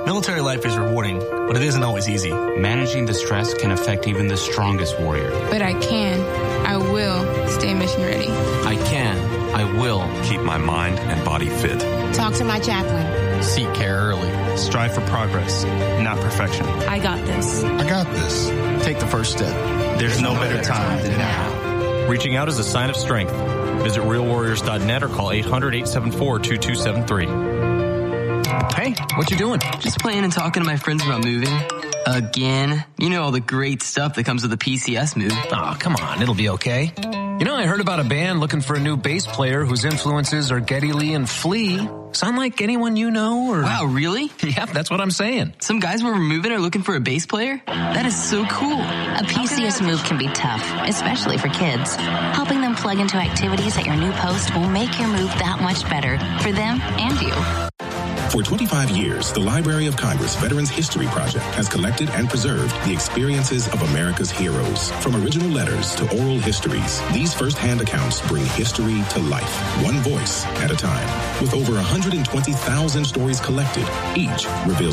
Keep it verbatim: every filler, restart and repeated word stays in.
Military life is rewarding, but it isn't always easy. Managing the stress can affect even the strongest warrior. But I can, I will stay mission ready. I can, I will keep my mind and body fit. Talk to my chaplain. Seek care early. Strive for progress, not perfection. I got this. I got this. Take the first step. There's, There's no, no better, better time than now. Reaching out is a sign of strength. Visit real warriors dot net or call eight hundred, eight seven four, two two seven three. Hey, what you doing? Just playing and talking to my friends about moving. Again. You know all the great stuff that comes with a P C S move. Oh, come on. It'll be okay. You know, I heard about a band looking for a new bass player whose influences are Geddy Lee and Flea. Sound like anyone you know? Or... Wow, really? Yep, that's what I'm saying. Some guys where we're moving are looking for a bass player? That is so cool. A P C S move can be tough, especially for kids. Helping them plug into activities at your new post will make your move that much better for them and you. For twenty-five years, the Library of Congress Veterans History Project has collected and preserved the experiences of America's heroes. From original letters to oral histories, these first-hand accounts bring history to life, one voice at a time. With over one hundred twenty thousand stories collected, each reveals